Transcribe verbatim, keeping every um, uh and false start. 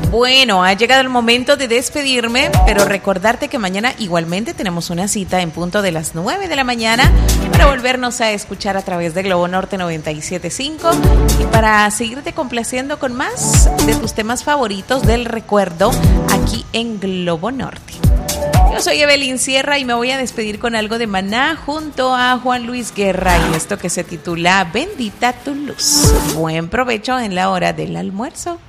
Bueno, ha llegado el momento de despedirme, pero recordarte que mañana igualmente tenemos una cita en punto de las nueve de la mañana para volvernos a escuchar a través de Globo Norte noventa y siete punto cinco y para seguirte complaciendo con más de tus temas favoritos del recuerdo aquí en Globo Norte. Yo soy Evelyn Sierra y me voy a despedir con algo de Maná junto a Juan Luis Guerra y esto que se titula Bendita tu luz. Buen provecho en la hora del almuerzo.